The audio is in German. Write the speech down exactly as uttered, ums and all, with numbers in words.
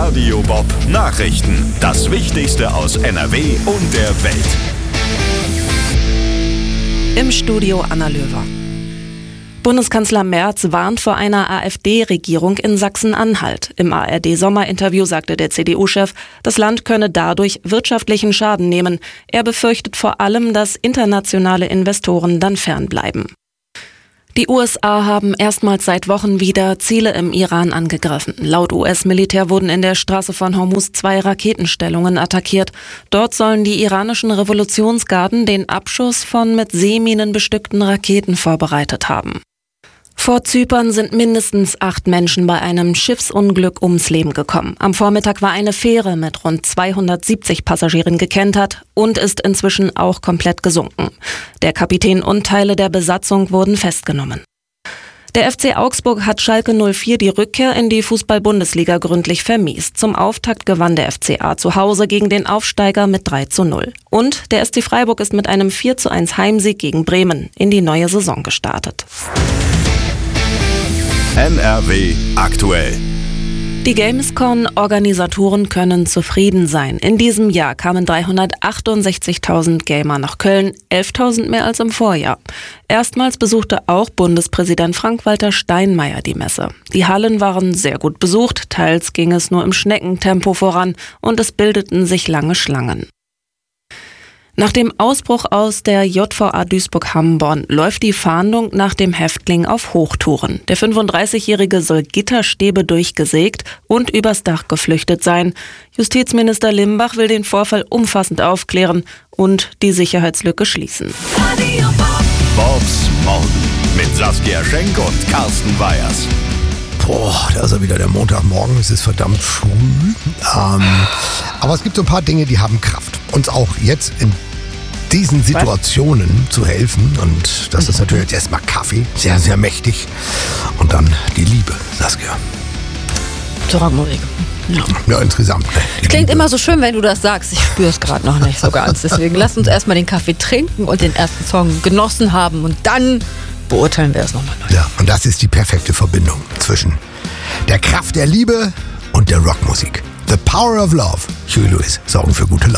Radio Bob Nachrichten. Das Wichtigste aus N R W und der Welt. Im Studio Anna Löwer. Bundeskanzler Merz warnt vor einer AfD-Regierung in Sachsen-Anhalt. Im A R D-Sommerinterview sagte der C D U-Chef, das Land könne dadurch wirtschaftlichen Schaden nehmen. Er befürchtet vor allem, dass internationale Investoren dann fernbleiben. Die U S A haben erstmals seit Wochen wieder Ziele im Iran angegriffen. Laut U S-Militär wurden in der Straße von Hormuz zwei Raketenstellungen attackiert. Dort sollen die iranischen Revolutionsgarden den Abschuss von mit Seeminen bestückten Raketen vorbereitet haben. Vor Zypern sind mindestens acht Menschen bei einem Schiffsunglück ums Leben gekommen. Am Vormittag war eine Fähre mit rund zweihundertsiebzig Passagieren gekentert und ist inzwischen auch komplett gesunken. Der Kapitän und Teile der Besatzung wurden festgenommen. Der F C Augsburg hat Schalke null vier die Rückkehr in die Fußball-Bundesliga gründlich vermiest. Zum Auftakt gewann der F C A zu Hause gegen den Aufsteiger mit drei zu null. Und der S C Freiburg ist mit einem vier zu eins Heimsieg gegen Bremen in die neue Saison gestartet. N R W aktuell. Die Gamescom-Organisatoren können zufrieden sein. In diesem Jahr kamen dreihundertachtundsechzigtausend Gamer nach Köln, elftausend mehr als im Vorjahr. Erstmals besuchte auch Bundespräsident Frank-Walter Steinmeier die Messe. Die Hallen waren sehr gut besucht, teils ging es nur im Schneckentempo voran und es bildeten sich lange Schlangen. Nach dem Ausbruch aus der J V A Duisburg-Hamborn läuft die Fahndung nach dem Häftling auf Hochtouren. Der fünfunddreißigjährige soll Gitterstäbe durchgesägt und übers Dach geflüchtet sein. Justizminister Limbach will den Vorfall umfassend aufklären und die Sicherheitslücke schließen. Bobs Morgen mit Saskia Schenk und Carsten Weyers. Boah, da ist ja wieder der Montagmorgen, es ist verdammt früh. Ähm, aber es gibt so ein paar Dinge, die haben Kraft. Uns auch jetzt in diesen Situationen Was? zu helfen. Und das ist natürlich jetzt erstmal Kaffee, sehr, sehr mächtig. Und dann die Liebe, Saskia. Zur Rockmusik. Ja. ja, insgesamt. Ne? Es klingt Liebe. Immer so schön, wenn du das sagst. Ich spüre es gerade noch nicht so ganz. Deswegen lass uns erstmal den Kaffee trinken und den ersten Song genossen haben. Und dann beurteilen wir es nochmal neu. Ja, und das ist die perfekte Verbindung zwischen der Kraft der Liebe und der Rockmusik. The Power of Love. Huey Lewis sorgen für gute Laune.